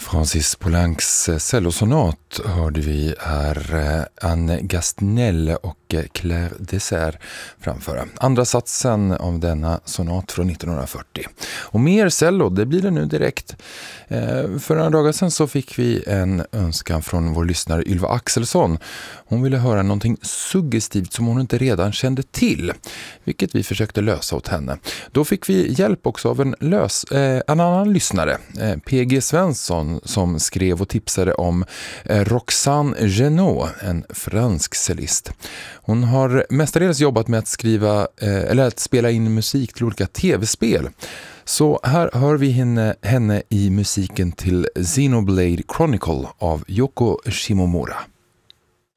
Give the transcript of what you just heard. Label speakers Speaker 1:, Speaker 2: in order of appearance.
Speaker 1: Francis Poulencs cellosonat hörde vi här Anne Gastinel och Claire Dessert framföra. Andra satsen av denna sonat från 1940. Och mer cello, det blir det nu direkt. För några dagar sedan så fick vi en önskan från vår lyssnare Ylva Axelsson. Hon ville höra någonting suggestivt som hon inte redan kände till, vilket vi försökte lösa åt henne. Då fick vi hjälp också av en annan lyssnare, PG Svensson, som skrev och tipsade om Roxane Genot, en fransk cellist. Hon har mestadels jobbat med att att spela in musik till olika tv-spel. Så här hör vi henne i musiken till Xenoblade Chronicle av Yoko Shimomura.